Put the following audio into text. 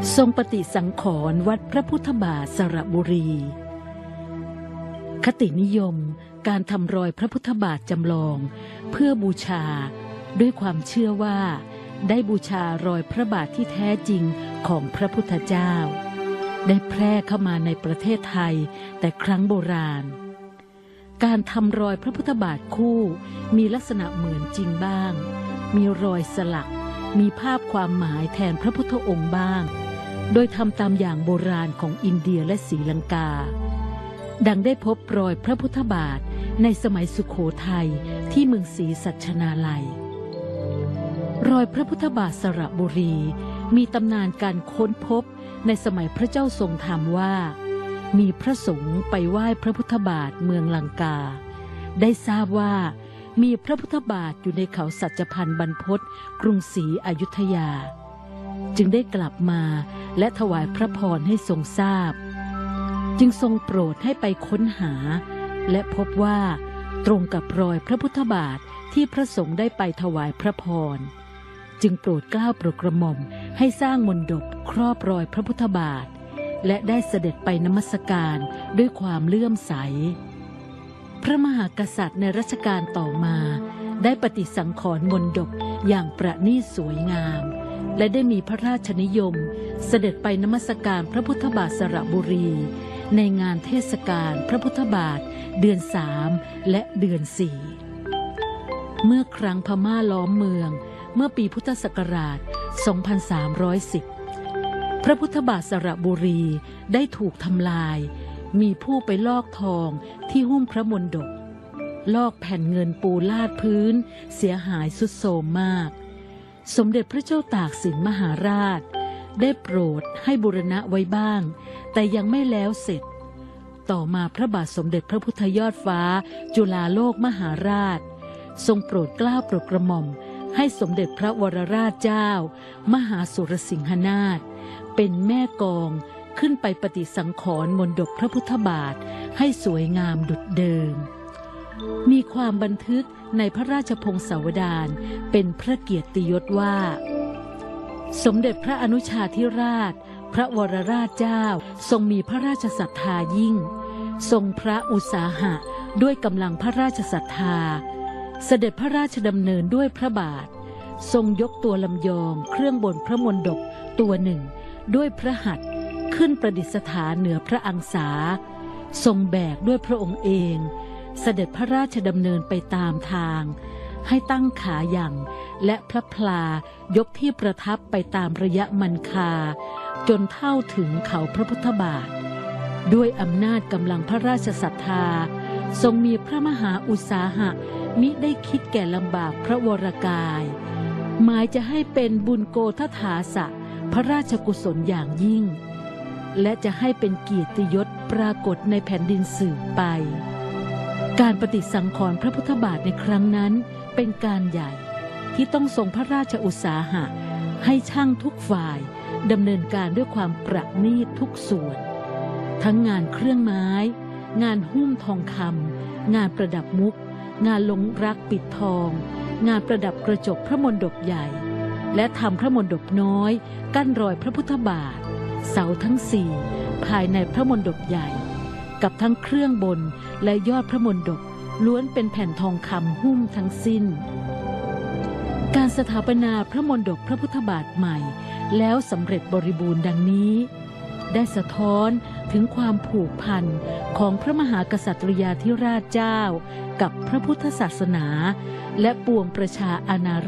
ทรงปฏิสังขรณ์วัดพระพุทธบาทสระบุรีคตินิยมการทำรอยพระพุทธบาทจำลองเพื่อบูชาด้วยความเชื่อว่าได้บูชารอยพระบาทที่แท้จริงของพระพุทธเจ้าได้แพร่เข้ามาในประเทศไทยแต่ครั้งโบราณการทำรอยพระพุทธบาทคู่มีลักษณะเหมือนจริงบ้างมีรอยสลักมีภาพความหมายแทนพระพุทธองค์บ้างโดยทำตามอย่างโบราณของอินเดียและศรีลังกาดังได้พบรอยพระพุทธบาทในสมัยสุโขทัยที่เมืองศรีสัชนาลัยรอยพระพุทธบาทสระบุรีมีตำนานการค้นพบในสมัยพระเจ้าทรงธรรมว่ามีพระสงฆ์ไปไหว้พระพุทธบาทเมืองลังกาได้ทราบว่ามีพระพุทธบาทอยู่ในเขาสัจพันธ์บรรพตกรุงศรีอยุธยาจึงได้กลับมาและถวายพระพรให้ทรงทราบจึงทรงโปรดให้ไปค้นหาและพบว่าตรงกับรอยพระพุทธบาทที่พระสงฆ์ได้ไปถวายพระพรจึงโปรดเกล้าโปรดกระหม่อมให้สร้างมณฑปครอบรอยพระพุทธบาทและได้เสด็จไปนมัสการด้วยความเลื่อมใสพระมหากษัตริย์ในรัชกาลต่อมาได้ปฏิสังขรณ์มณฑปอย่างประณีตสวยงามและได้มีพระราชนิยมเสด็จไปนมัสการพระพุทธบาทสระบุรีในงานเทศกาลพระพุทธบาทเดือน3และเดือน4เมื่อครั้งพม่าล้อมเมืองเมื่อปีพุทธศักราช 2310 พระพุทธบาทสระบุรีได้ถูกทำลายมีผู้ไปลอกทองที่หุ้มพระมณฑปลอกแผ่นเงินปูลาดพื้นเสียหายทรุดโทรมมากสมเด็จพระเจ้าตากสินมหาราชได้โปรดให้บูรณะไว้บ้างแต่ยังไม่แล้วเสร็จต่อมาพระบาทสมเด็จพระพุทธยอดฟ้าจุฬาโลกมหาราชทรงโปรดเกล้าโปรดกระหม่อมให้สมเด็จพระวรราชเจ้ามหาสุรสิงหนาถเป็นแม่กองขึ้นไปปฏิสังขรณ์มณฑปพระพุทธบาทให้สวยงามดุจเดิมมีความบันทึกในพระราชพงศาวดารเป็นพระเกียรติยศว่าสมเด็จพระอนุชาธิราชพระวรราชเจ้าทรงมีพระราชศรัทธายิ่งทรงพระอุตสาหะด้วยกำลังพระราชศรัทธาเสด็จพระราชดำเนินด้วยพระบาททรงยกตัวลำยองเครื่องบนพระมณฑปตัวหนึ่งด้วยพระหัตถ์ขึ้นประดิษฐานเหนือพระอังสาทรงแบกด้วยพระองค์เองเสด็จพระราชดำเนินไปตามทางให้ตั้งขาอย่างและพระพลายกที่ประทับไปตามระยะมันคาจนเท่าถึงเขาพระพุทธบาทด้วยอำนาจกำลังพระราชศรัทธาทรงมีพระมหาอุตสาหะมิได้คิดแก่ลำบากพระวรกายหมายจะให้เป็นบุญโกฏฐาสะพระราชกุศลอย่างยิ่งและจะให้เป็นเกียรติยศปรากฏในแผ่นดินสืบไปการปฏิสังขรณ์พระพุทธบาทในครั้งนั้นเป็นการใหญ่ที่ต้องทรงพระราชอุตสาหะให้ช่างทุกฝ่ายดำเนินการด้วยความประณีตทุกส่วนทั้งงานเครื่องไม้งานหุ้มทองคำงานประดับมุกงานลงรักปิดทองงานประดับกระจกพระมณฑปใหญ่และทำพระมณฑปน้อยกั้นรอยพระพุทธบาทเสาทั้ง4ภายในพระมณฑปใหญ่กับทั้งเครื่องบนและยอดพระมณฑปล้วนเป็นแผ่นทองคำหุ้มทั้งสิ้นการสถาปนาพระมณฑปพระพุทธบาทใหม่แล้วสำเร็จบริบูรณ์ดังนี้ได้สะท้อนถึงความผูกพันของพระมหากษัตริยาธิราชเจ้ากับพระพุทธศาสนาและปวงประชาอาณา